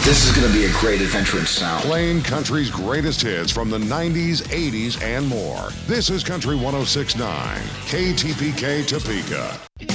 This is going to be a great adventure in sound. Playing country's greatest hits from the 90s, 80s, and more. This is Country 106.9, KTPK Topeka.